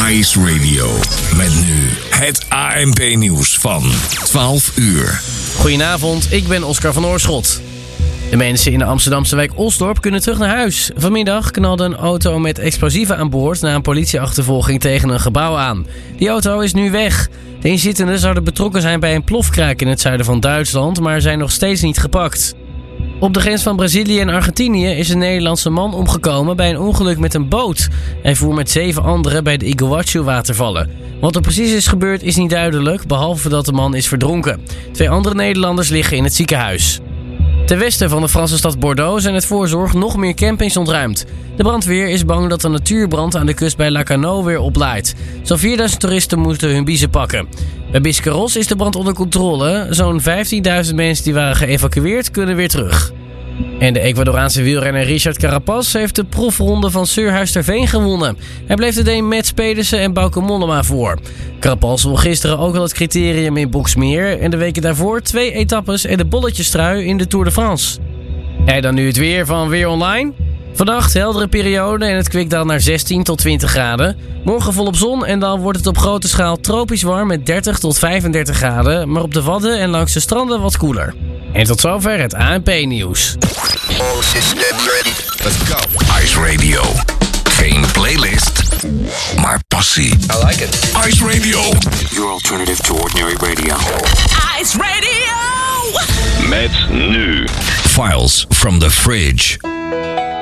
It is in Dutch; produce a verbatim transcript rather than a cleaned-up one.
Ice Radio. Met nu het A N P-nieuws van twaalf uur. Goedenavond, ik ben Oscar van Oorschot. De mensen in de Amsterdamse wijk Osdorp kunnen terug naar huis. Vanmiddag knalde een auto met explosieven aan boord na een politieachtervolging tegen een gebouw aan. Die auto is nu weg. De inzittenden zouden betrokken zijn bij een plofkraak in het zuiden van Duitsland, maar zijn nog steeds niet gepakt. Op de grens van Brazilië en Argentinië is een Nederlandse man omgekomen bij een ongeluk met een boot. Hij voer met zeven anderen bij de Iguaçu-watervallen. Wat er precies is gebeurd is niet duidelijk, behalve dat de man is verdronken. Twee andere Nederlanders liggen in het ziekenhuis. Ten westen van de Franse stad Bordeaux zijn uit voorzorg nog meer campings ontruimd. De brandweer is bang dat een natuurbrand aan de kust bij Lacanau weer oplaait. Zo'n vierduizend toeristen moeten hun biezen pakken. Bij Biscarrosse is de brand onder controle. Zo'n vijftienduizend mensen die waren geëvacueerd kunnen weer terug. En de Ecuadoraanse wielrenner Richard Carapaz heeft de profronde van Surhuisterveen gewonnen. Hij bleef de Deen Mats Pedersen en Bauke Mollema voor. Carapaz won gisteren ook al het criterium in Boxmeer en de weken daarvoor twee etappes en de bolletjestrui in de Tour de France. En dan nu het weer van Weer Online. Vannacht heldere periode en het kwikt dan naar zestien tot twintig graden. Morgen volop zon en dan wordt het op grote schaal tropisch warm met dertig tot vijfendertig graden. Maar op de Wadden en langs de stranden wat koeler. En tot zover het A N P-nieuws. Let's go. Ice Radio. Geen playlist, maar passie. I like it. Ice Radio. Your alternative to ordinary radio. Ice Radio! Met nu Files from the Fridge.